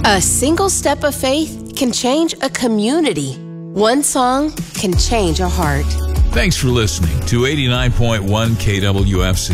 A single step of faith can change a community. One song can change a heart. Thanks for listening to 89.1 KWFC.